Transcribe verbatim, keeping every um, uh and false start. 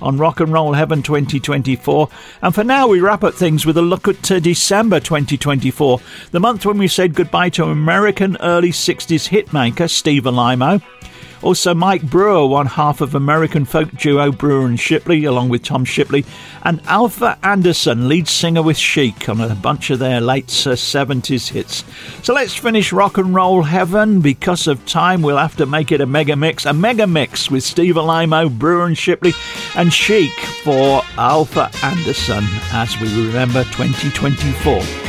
on Rock and Roll Heaven twenty twenty-four. And for now, we wrap up things with a look at uh, December twenty twenty-four, the month when we said goodbye to American early sixties hitmaker Steve Alaimo. Also, Mike Brewer, one half of American folk duo Brewer and Shipley, along with Tom Shipley, and Alpha Anderson, lead singer with Chic, on a bunch of their late uh, seventies hits. So let's finish Rock and Roll Heaven. Because of time, we'll have to make it a mega mix, a mega mix with Steve Alaimo, Brewer and Shipley, and Chic for Alpha Anderson, as we remember twenty twenty-four.